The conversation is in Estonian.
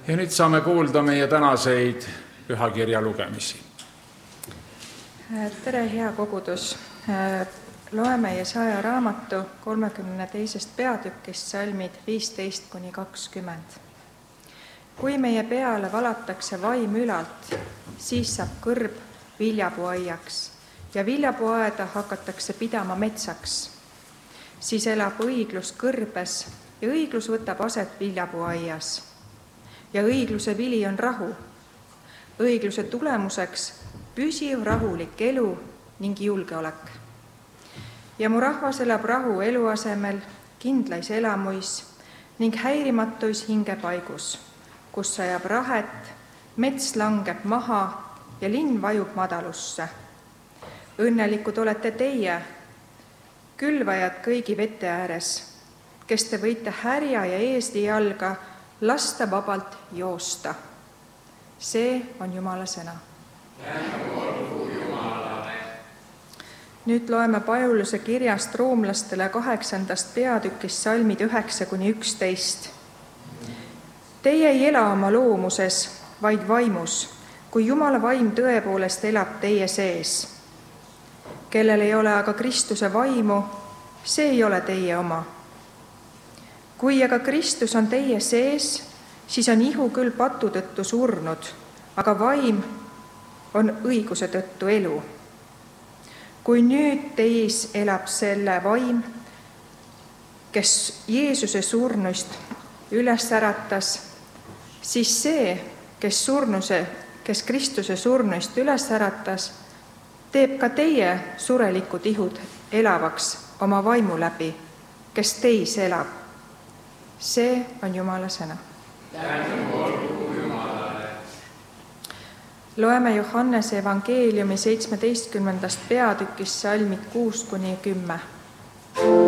Ja nüüd saame kuulda meie tänaseid pühakirja lugemisi. Tere, hea kogudus! Loeme Jesaja raamatu 32. peatükist salmid 15–20. Kui meie peale valatakse vaim ülalt, siis saab kõrb viljapuuaiaks ja viljapuuaeda hakatakse pidama metsaks. Siis elab õiglus kõrbes ja õiglus võtab aset viljapuuaias. Ja õigluse vili on rahu. Õigluse tulemuseks püsiv rahulik elu ning julgeolek. Ja mu rahvas elab rahu elu asemel, kindlais elamuis ning häirimatuis hingepaigus, kus sajab rahet, mets langeb maha ja linn vajub madalusse. Õnnelikud olete teie, külvajad kõigi vete ääres, kes te võite härja ja eesli jalga lasta vabalt joosta. See on Jumala sõna. Nüüd loeme Pauluse kirjast roomlastele 8. peatükist salmid 9–11. Teie ei ela oma loomuses, vaid vaimus, kui Jumala vaim tõepoolest elab teie sees. Kellel ei ole aga Kristuse vaimu, see ei ole teie oma. Kui aga Kristus on teie sees, siis on ihu küll patu tõttu surnud, aga vaim on õiguse tõttu elu. Kui nüüd teis elab selle vaim, kes Jeesuse surnuist üles äratas, siis see, kes Kristuse surnuist üles äratas, teeb ka teie surelikud ihud elavaks oma vaimu läbi, kes teis elab. See on Jumala sõna. Loeme Johannese evangeeliumi 17. peatükist salmid 6–10.